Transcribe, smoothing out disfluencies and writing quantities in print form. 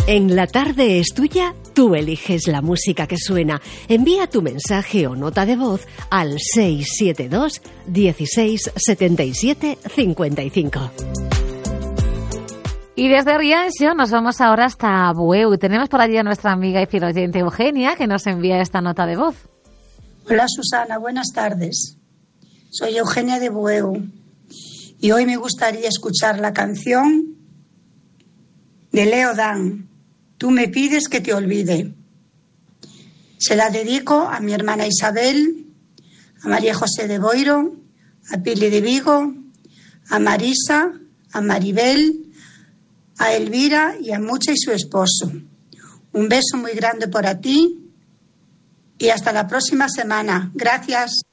En La Tarde es Tuya, tú eliges la música que suena. Envía tu mensaje o nota de voz al 672 16 77 55. Y desde Rianxo nos vamos ahora hasta Bueu. Tenemos por allí a nuestra amiga y fiel oyente Eugenia, que nos envía esta nota de voz. Hola Susana, buenas tardes. Soy Eugenia de Bueu y hoy me gustaría escuchar la canción de Leo Dan, Tú me pides que te olvide. Se la dedico a mi hermana Isabel, a María José de Boiro, a Pili de Vigo, a Marisa, a Maribel, a Elvira y a Mucha y su esposo. Un beso muy grande por ti y hasta la próxima semana. Gracias.